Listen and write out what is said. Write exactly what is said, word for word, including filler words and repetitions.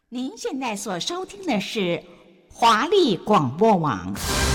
您现在所收听的是华丽广播网。